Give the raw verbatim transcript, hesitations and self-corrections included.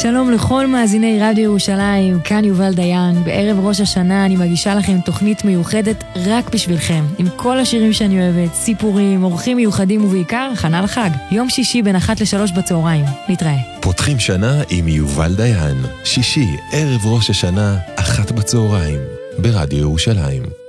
שלום לכל מאזיני רדיו ירושלים, כאן יובל דיין. בערב ראש השנה אני מגישה לכם תוכנית מיוחדת רק בשבילכם, עם כל השירים שאני אוהבת, סיפורים, אורחים מיוחדים ובעיקר הכנה לחג. יום שישי בין אחת לשלוש בצהריים. נתראה. פותחים שנה עם יובל דיין. שישי, ערב ראש השנה, אחת בצהריים, ברדיו ירושלים.